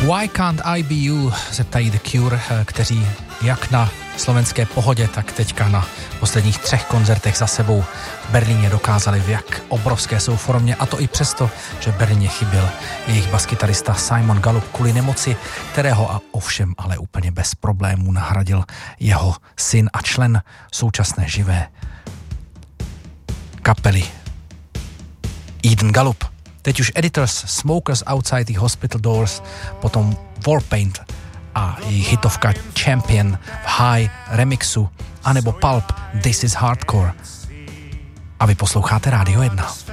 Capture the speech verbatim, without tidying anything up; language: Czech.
Why Can't I Be You se ptají The Cure, kteří jak na slovenské Pohodě, tak teďka na posledních třech koncertech za sebou v Berlíně dokázali, v jak obrovské jsou formě, a to i přesto, že v Berlíně chyběl jejich baskytarista Simon Gallup kvůli nemoci, kterého a ovšem ale úplně bez problémů nahradil jeho syn a člen současné živé kapely Eden Gallup. Teď už Editors, Smokers Outside the Hospital Doors, potom Warpaint a jejich hitovka Champion v High remixu, anebo Pulp, This is Hardcore. A vy posloucháte Rádio jedna.